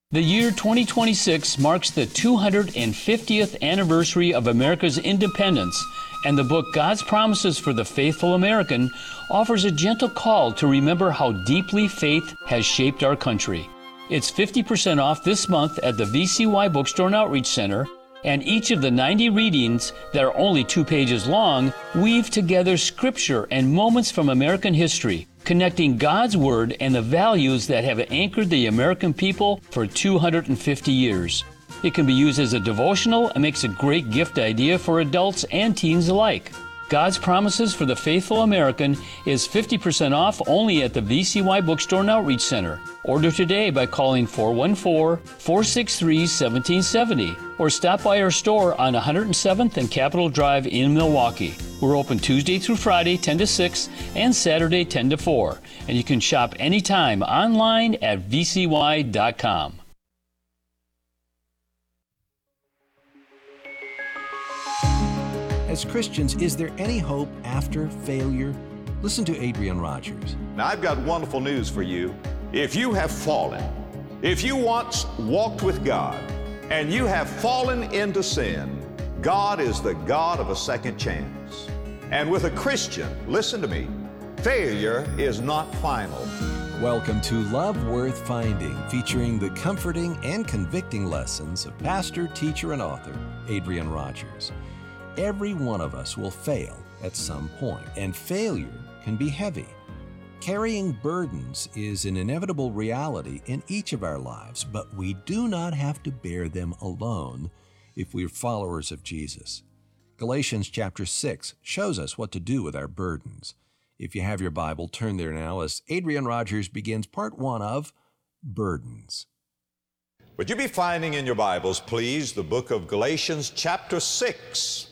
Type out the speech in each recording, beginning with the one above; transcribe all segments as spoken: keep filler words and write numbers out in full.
The year twenty twenty-six marks the two hundred fiftieth anniversary of America's independence, and the book God's Promises for the Faithful American offers a gentle call to remember how deeply faith has shaped our country. It's fifty percent off this month at the V C Y Bookstore and Outreach Center, and each of the ninety readings that are only two pages long weave together scripture and moments from American history, connecting God's Word and the values that have anchored the American people for two hundred fifty years. It can be used as a devotional and makes a great gift idea for adults and teens alike. God's Promises for the Faithful American is fifty percent off only at the V C Y Bookstore and Outreach Center. Order today by calling four one four, four six three, one seven seven zero or stop by our store on one hundred seventh and Capitol Drive in Milwaukee. We're open Tuesday through Friday, ten to six, and Saturday, ten to four. And you can shop anytime online at v c y dot com. As Christians, is there any hope after failure? Listen to Adrian Rogers. Now, I've got wonderful news for you. If you have fallen, if you once walked with God, and you have fallen into sin, God is the God of a second chance. And with a Christian, listen to me, failure is not final. Welcome to Love Worth Finding, featuring the comforting and convicting lessons of pastor, teacher, and author Adrian Rogers. Every one of us will fail at some point, and failure can be heavy. Carrying burdens is an inevitable reality in each of our lives, but we do not have to bear them alone if we're followers of Jesus. Galatians chapter six shows us what to do with our burdens. If you have your Bible, turn there now as Adrian Rogers begins part one of Burdens. Would you be finding in your Bibles, please, the book of Galatians chapter six.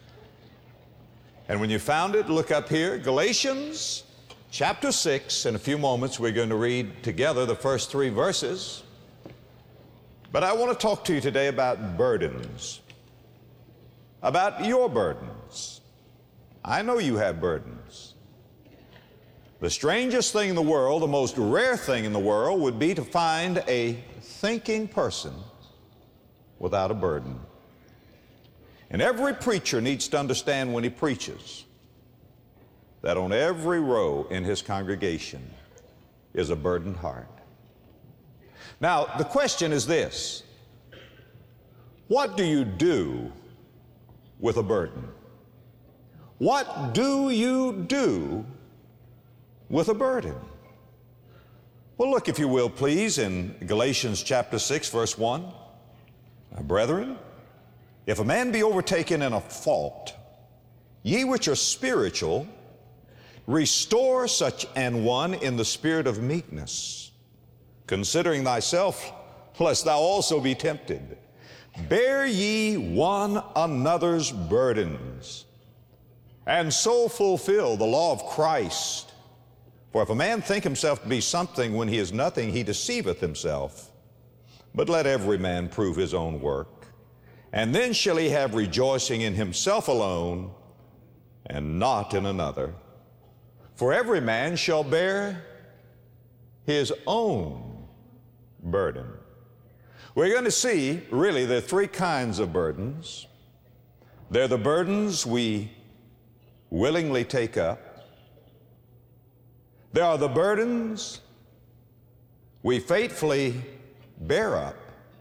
And when you found it, look up here, Galatians chapter six. In a few moments, we're going to read together the first three verses. But I want to talk to you today about burdens, about your burdens. I know you have burdens. The strangest thing in the world, the most rare thing in the world, would be to find a thinking person without a burden. And every preacher needs to understand when he preaches that on every row in his congregation is a burdened heart. Now, the question is this: what do you do with a burden? What do you do with a burden? Well, look, if you will, please, in Galatians chapter six, verse one. Brethren, if a man be overtaken in a fault, ye which are spiritual, restore such an one in the spirit of meekness, considering thyself, lest thou also be tempted. Bear ye one another's burdens, and so fulfill the law of Christ. For if a man think himself to be something when he is nothing, he deceiveth himself. But let every man prove his own work, and then shall he have rejoicing in himself alone, and not in another. For every man shall bear his own burden. We're going to see, really, there are three kinds of burdens. They're the burdens we willingly take up. There are the burdens we faithfully bear up.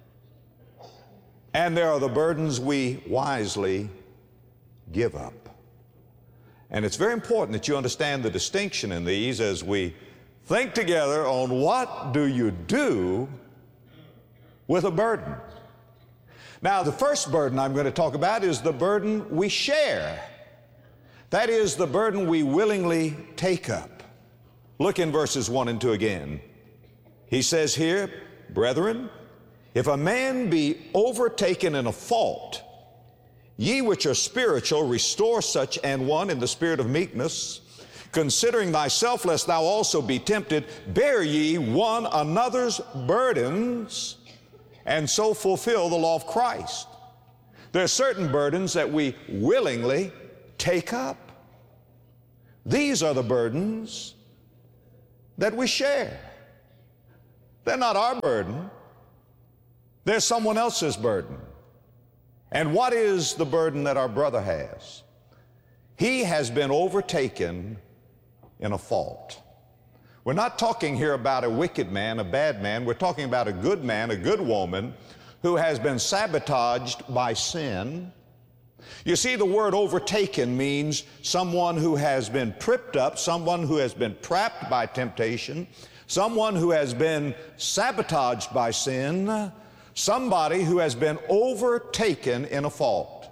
And there are the burdens we wisely give up. And it's very important that you understand the distinction in these as we think together on what do you do with a burden. Now, the first burden I'm going to talk about is the burden we share. That is the burden we willingly take up. Look in verses one and two again. He says here, brethren, if a man be overtaken in a fault, ye which are spiritual, restore such an one in the spirit of meekness, considering thyself, lest thou also be tempted. Bear ye one another's burdens, and so fulfill the law of Christ. There are certain burdens that we willingly take up. These are the burdens that we share. They're not our burden. There's someone else's burden. And what is the burden that our brother has? He has been overtaken in a fault. We're not talking here about a wicked man, a bad man. We're talking about a good man, a good woman who has been sabotaged by sin. You see, the word overtaken means someone who has been tripped up, someone who has been trapped by temptation, someone who has been sabotaged by sin, somebody who has been overtaken in a fault.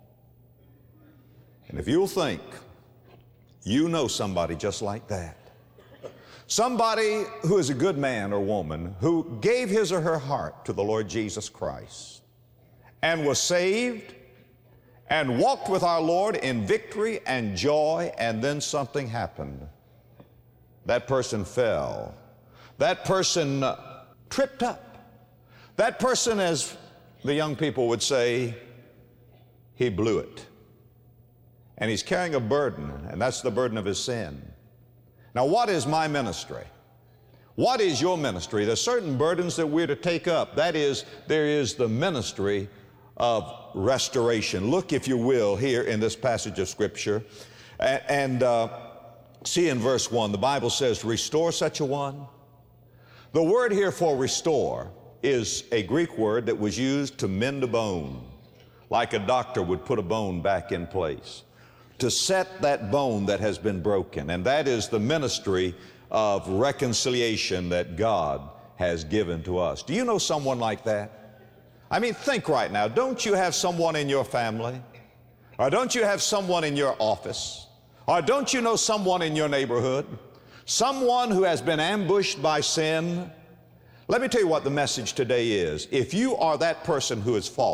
And if you'll think, you know somebody just like that. Somebody who is a good man or woman who gave his or her heart to the Lord Jesus Christ and was saved and walked with our Lord in victory and joy, and then something happened. That person fell. That person uh, tripped up. That person, as the young people would say, he blew it. And he's carrying a burden, and that's the burden of his sin. Now, what is my ministry? What is your ministry? There's certain burdens that we're to take up. That is, there is the ministry of restoration. Look, if you will, here in this passage of Scripture, and, and uh, see in verse one, the Bible says, restore such a one. The word here for restore is a Greek word that was used to mend a bone, like a doctor would put a bone back in place, to set that bone that has been broken. And that is the ministry of reconciliation that God has given to us. Do you know someone like that? I mean, think right now. Don't you have someone in your family? Or don't you have someone in your office? Or don't you know someone in your neighborhood? Someone who has been ambushed by sin? Let me tell you what the message today is. If you are that person who has fallen,